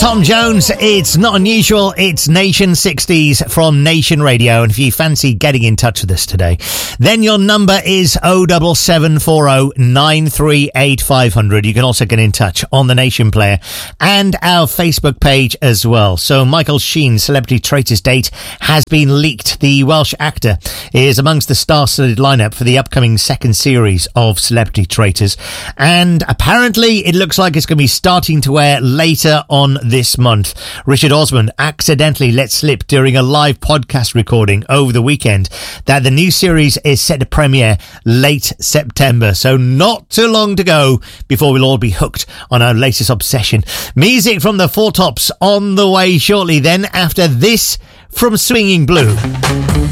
Tom Jones, it's not unusual, it's Nation 60s from Nation Radio, and if you fancy getting in touch with us today, then your number is 07740 938 500. You can also get in touch on the Nation Player and our Facebook page as well. So Michael Sheen's Celebrity Traitors date has been leaked. The Welsh actor is amongst the star-studded lineup for the upcoming second series of Celebrity Traitors, and apparently it looks like it's going to be starting to air later on this month. Richard Osman accidentally let slip during a live podcast recording over the weekend that the new series is set to premiere late September, so not too long to go before we'll all be hooked on our latest obsession. Music from the Four Tops on the way shortly, then after this from Swinging Blue.